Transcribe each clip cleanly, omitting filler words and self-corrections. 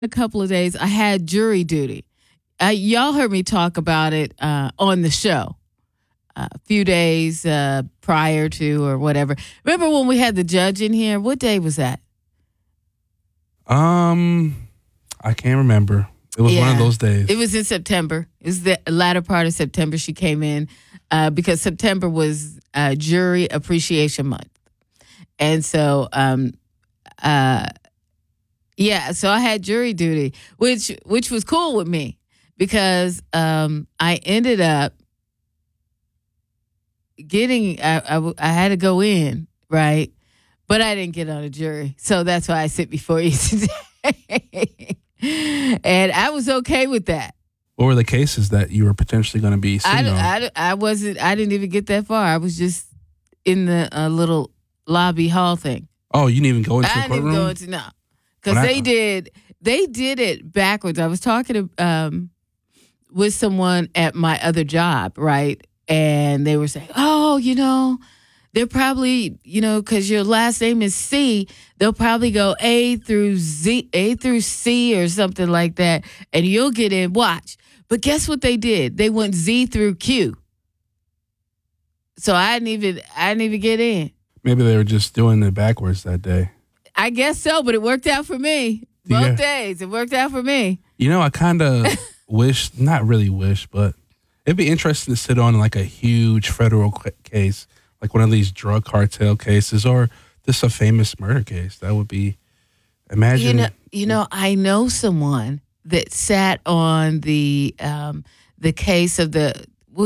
A couple of days, I had jury duty. Y'all heard me talk about it on the show a few days prior to or whatever. Remember when we had the judge in here? What day was that? I can't remember. It was one of those days. It was in September. It was the latter part of September she came in because September was Jury Appreciation Month. And so, so I had jury duty, which was cool with me because I ended up getting, I had to go in, right? But I didn't get on a jury. So that's why I sit before you today. And I was okay with that. What were the cases that you were potentially going to be sitting on? I didn't even get that far. I was just in the little lobby hall thing. Oh, you didn't even go into the courtroom? I didn't go into, no. Because they did it backwards. I was talking to, with someone at my other job, right? And they were saying, they're probably, because your last name is C, they'll probably go A through C or something like that, and you'll get in. Watch. But guess what they did? They went Z through Q. So I didn't even get in. Maybe they were just doing it backwards that day. I guess so, but it worked out for me. Both days, it worked out for me. I kind of not really wish, but it'd be interesting to sit on like a huge federal case, like one of these drug cartel cases or just a famous murder case. That would be, imagine. I know someone that sat on the case of the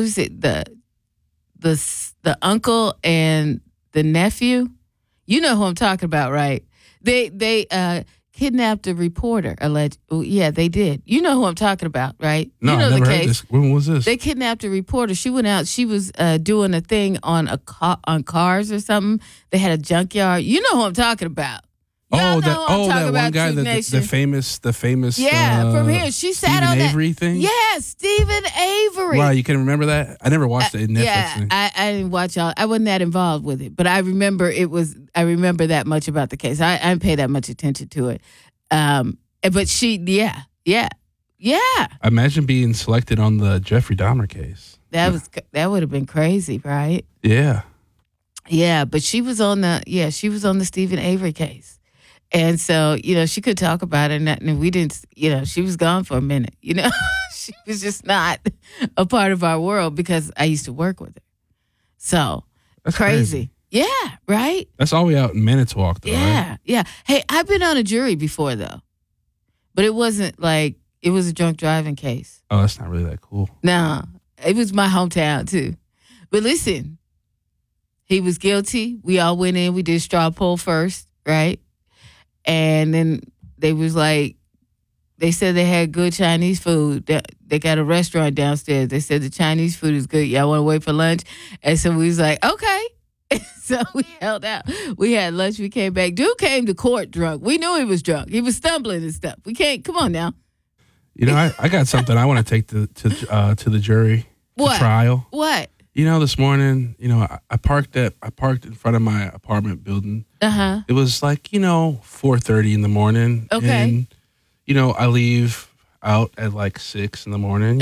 uncle and the nephew. You know who I'm talking about, right? They kidnapped a reporter. Yeah, they did. You know who I'm talking about, right? No, you know I never the heard case. this. When was this? They kidnapped a reporter. She went out. She was doing a thing on on cars or something. They had a junkyard. You know who I'm talking about. That one guy, the famous. Yeah, from here. She sat Stephen on Avery that thing. Yeah, Stephen Avery. Wow, you can remember that? I never watched it. Netflix yeah, I didn't watch all. I wasn't that involved with it, but I remember I remember that much about the case. I didn't pay that much attention to it. But she, yeah. Imagine being selected on the Jeffrey Dahmer case. That would have been crazy, right? Yeah. Yeah, but she was on the Stephen Avery case. And so, she could talk about it and we didn't, she was gone for a minute, she was just not a part of our world because I used to work with her. So that's crazy. Yeah, right? That's all we out in Manitowoc, though, right? Yeah. Hey, I've been on a jury before, though. But it wasn't like, it was a drunk driving case. Oh, that's not really that cool. No, it was my hometown, too. But listen, he was guilty. We all went in. We did straw poll first, right? And then they was like, they said they had good Chinese food. They got a restaurant downstairs. They said the Chinese food is good. Y'all want to wait for lunch? And so we was like, okay. So we held out. We had lunch. We came back. Dude came to court drunk. We knew he was drunk. He was stumbling and stuff. We can't. Come on now. I got something I want to take to the jury. What? Trial. What? This morning, I parked in front of my apartment building. Uh-huh. It was like, 4:30 in the morning. Okay. And, I leave out at like 6 in the morning,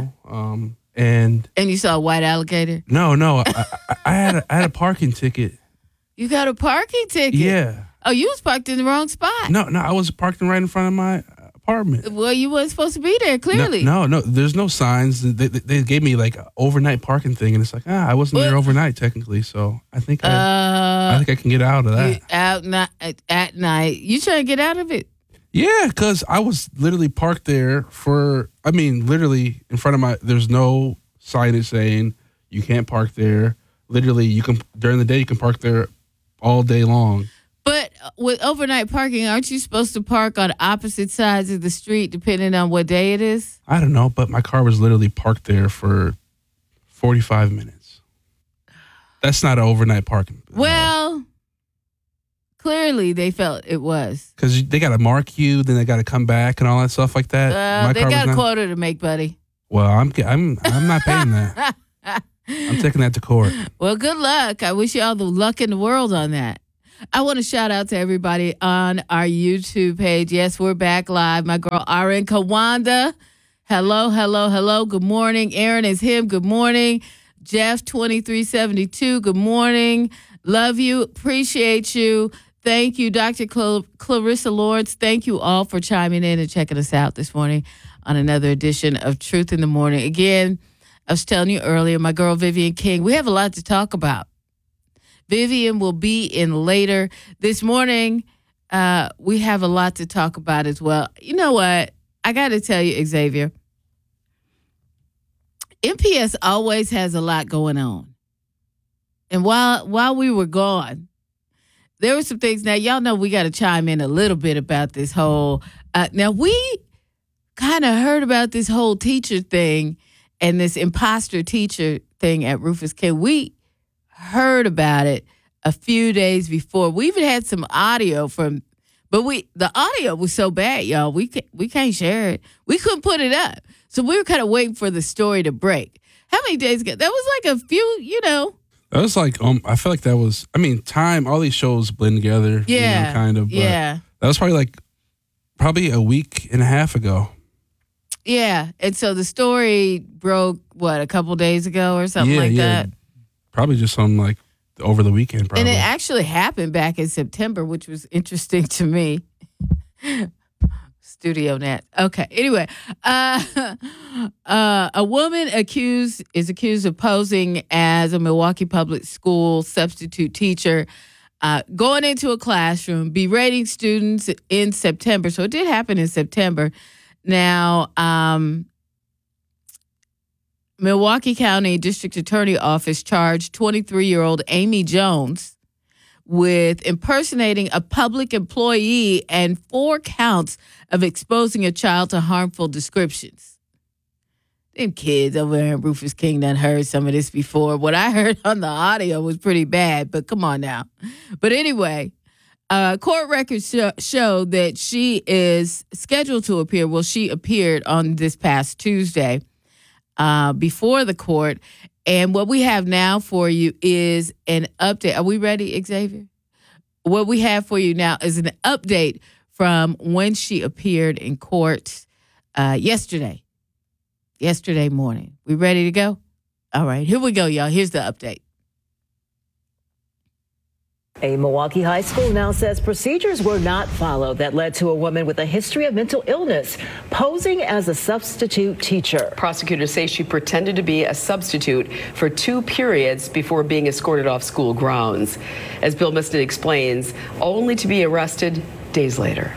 and you saw a white alligator? No, I had a parking ticket. You got a parking ticket? Yeah. Oh, you was parked in the wrong spot. No, I was parked right in front of my apartment. Well, you weren't supposed to be there, clearly. No, there's no signs. They gave me like an overnight parking thing, and it's like, I wasn't there overnight technically, so I think I can get out of that. At night. You trying to get out of it? Yeah, because I was literally parked there literally in front of there's no signage saying you can't park there. Literally, you can, during the day, you can park there all day long. But with overnight parking, aren't you supposed to park on opposite sides of the street depending on what day it is? I don't know, but my car was literally parked there for 45 minutes. That's not an overnight parking. Well, clearly they felt it was. Because they got to mark you, then they got to come back and all that stuff like that. They got a quota to make, buddy. Well, I'm not paying that. I'm taking that to court. Well, good luck. I wish you all the luck in the world on that. I want to shout out to everybody on our YouTube page. Yes, we're back live. My girl, Aaron Kawanda. Hello. Good morning. Aaron is him. Good morning. Jeff, 2372. Good morning. Love you. Appreciate you. Thank you, Dr. Clarissa Lawrence. Thank you all for chiming in and checking us out this morning on another edition of Truth in the Morning. Again, I was telling you earlier, my girl Vivian King, we have a lot to talk about. Vivian will be in later. This morning, we have a lot to talk about as well. You know what? I got to tell you, Xavier, MPS always has a lot going on. And while we were gone, there were some things. Now, y'all know we got to chime in a little bit about this whole. Now, we kind of heard about this whole teacher thing and this imposter teacher thing at Rufus King. We heard about it a few days before. We even had some audio from, but the audio was so bad, y'all. We can't share it. We couldn't put it up, so we were kind of waiting for the story to break. How many days ago? That was like a few, That was like I feel like that was. I mean, time. All these shows blend together. Yeah, kind of. But yeah. That was probably a week and a half ago. Yeah, and so the story broke a couple days ago or something like that. Probably just something over the weekend. Probably. And it actually happened back in September, which was interesting to me. Studio Net. Okay. Anyway, a woman is accused of posing as a Milwaukee Public School substitute teacher, going into a classroom, berating students in September. So it did happen in September. Now, Milwaukee County District Attorney Office charged 23-year-old Amy Jones with impersonating a public employee and 4 counts of exposing a child to harmful descriptions. Them kids over there in Rufus King done heard some of this before. What I heard on the audio was pretty bad, but come on now. But anyway, court records show that she is scheduled to appear. Well, she appeared on this past Tuesday before the court. And what we have now for you is an update. Are we ready, Xavier? What we have for you now is an update from when she appeared in court yesterday morning. We ready to go? All right, here we go, y'all. Here's the update. A Milwaukee high school now says procedures were not followed that led to a woman with a history of mental illness posing as a substitute teacher. Prosecutors say she pretended to be a substitute for 2 periods before being escorted off school grounds. As Bill Miston explains, only to be arrested days later.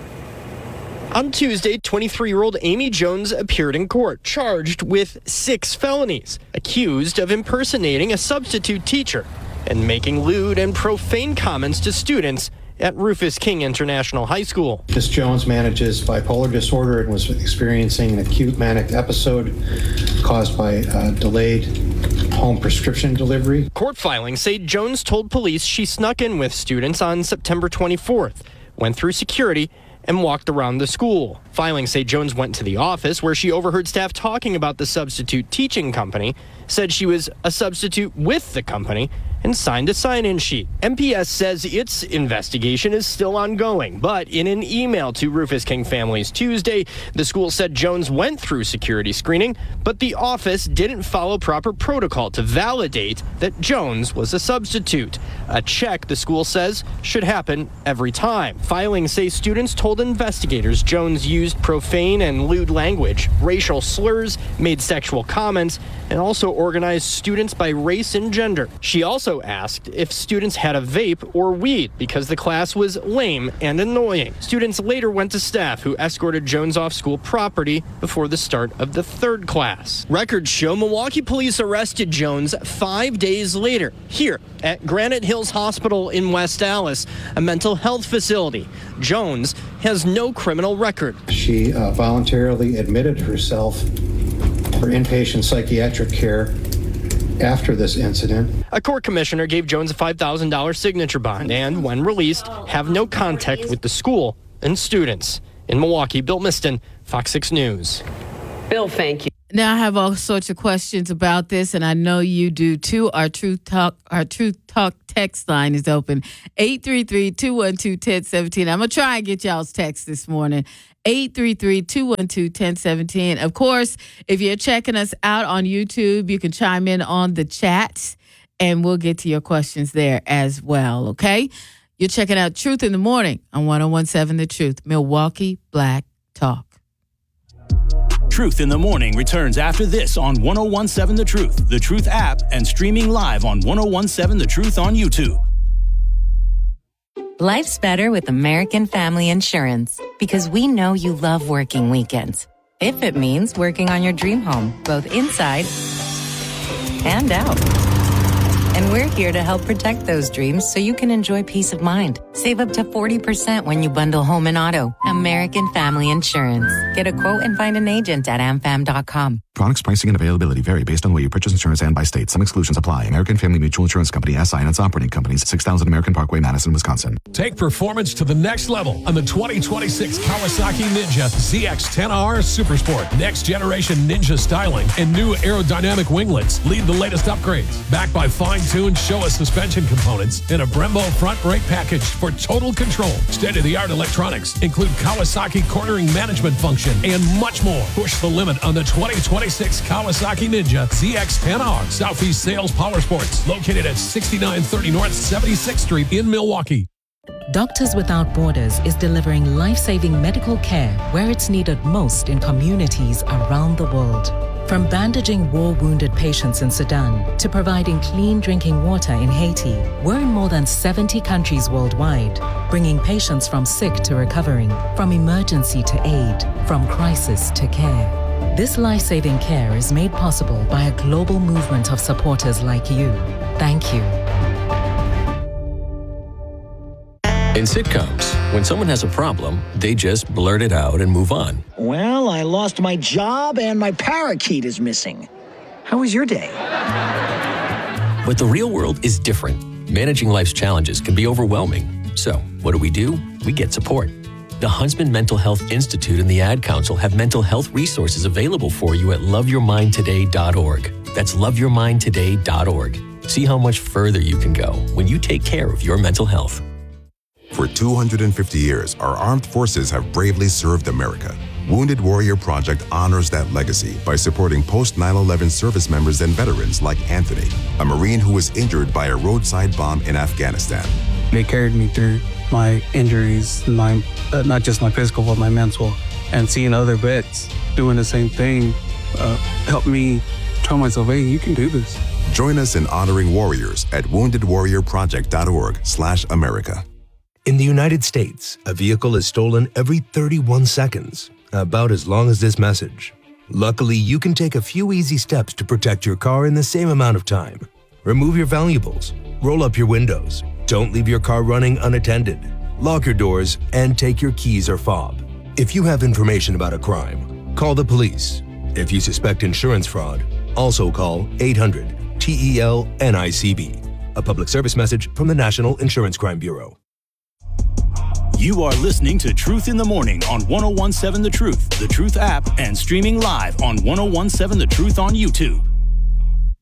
On Tuesday, 23-year-old Amy Jones appeared in court, charged with 6 felonies, accused of impersonating a substitute teacher and making lewd and profane comments to students at Rufus King International High School. Ms. Jones manages bipolar disorder and was experiencing an acute manic episode caused by delayed home prescription delivery. Court filings say Jones told police she snuck in with students on September 24th, went through security, and walked around the school. Filings say Jones went to the office where she overheard staff talking about the substitute teaching company, said she was a substitute with the company, and signed a sign-in sheet. MPS says its investigation is still ongoing, but in an email to Rufus King families Tuesday, the school said Jones went through security screening, but the office didn't follow proper protocol to validate that Jones was a substitute. A check, the school says, should happen every time. Filings say students told investigators Jones used profane and lewd language, racial slurs, made sexual comments, and also organized students by race and gender. She also asked if students had a vape or weed because the class was lame and annoying. Students later went to staff who escorted Jones off school property before the start of the 3rd class. Records show Milwaukee police arrested Jones 5 days later here at Granite Hills Hospital in West Allis, a mental health facility. Jones has no criminal record. She voluntarily admitted herself for inpatient psychiatric care after this incident. A court commissioner gave Jones a $5,000 signature bond and, when released, have no contact with the school and students. In Milwaukee, Bill Miston, Fox 6 News. Bill, thank you. Now I have all sorts of questions about this, and I know you do too. Our Truth Talk text line is open, 833-212-1017. I'm going to try and get y'all's text this morning, 833-212-1017. Of course, if you're checking us out on YouTube, you can chime in on the chat, and we'll get to your questions there as well, okay? You're checking out Truth in the Morning on 101.7 The Truth, Milwaukee Black Talk. Truth in the Morning returns after this on 101.7 The Truth app, and streaming live on 101.7 The Truth on YouTube. Life's better with American Family Insurance because we know you love working weekends. If it means working on your dream home, both inside and out. And we're here to help protect those dreams so you can enjoy peace of mind. Save up to 40% when you bundle home and auto. American Family Insurance. Get a quote and find an agent at amfam.com. Products, pricing, and availability vary based on the way you purchase insurance and by state. Some exclusions apply. American Family Mutual Insurance Company, SI, and its operating companies, 6000 American Parkway, Madison, Wisconsin. Take performance to the next level on the 2026 Kawasaki Ninja ZX-10R Supersport. Next generation Ninja styling and new aerodynamic winglets lead the latest upgrades. Backed by fine-tuned Showa suspension components and a Brembo front brake package for total control. State-of-the-art electronics include Kawasaki cornering management function and much more. Push the limit on the 2026 Kawasaki Ninja ZX-10R. Southeast Sales Power Sports, located at 6930 North 76th Street in Milwaukee. Doctors Without Borders is delivering life-saving medical care where it's needed most in communities around the world. From bandaging war-wounded patients in Sudan to providing clean drinking water in Haiti, we're in more than 70 countries worldwide, bringing patients from sick to recovering, from emergency to aid, from crisis to care. This life-saving care is made possible by a global movement of supporters like you. Thank you. In sitcoms, when someone has a problem, they just blurt it out and move on. Well, I lost my job and my parakeet is missing. How was your day? But the real world is different. Managing life's challenges can be overwhelming. So, what do? We get support. The Huntsman Mental Health Institute and the Ad Council have mental health resources available for you at loveyourmindtoday.org. That's loveyourmindtoday.org. See how much further you can go when you take care of your mental health. For 250 years, our armed forces have bravely served America. Wounded Warrior Project honors that legacy by supporting post-9/11 service members and veterans like Anthony, a Marine who was injured by a roadside bomb in Afghanistan. They carried me through my injuries, not just my physical, but my mental. And seeing other vets doing the same thing helped me tell myself, hey, you can do this. Join us in honoring warriors at woundedwarriorproject.org/America. In the United States, a vehicle is stolen every 31 seconds, about as long as this message. Luckily, you can take a few easy steps to protect your car in the same amount of time. Remove your valuables, roll up your windows, don't leave your car running unattended, lock your doors, and take your keys or fob. If you have information about a crime, call the police. If you suspect insurance fraud, also call 800-TEL-NICB. A public service message from the National Insurance Crime Bureau. You are listening to Truth in the Morning on 101.7 The Truth app, and streaming live on 101.7 The Truth on YouTube.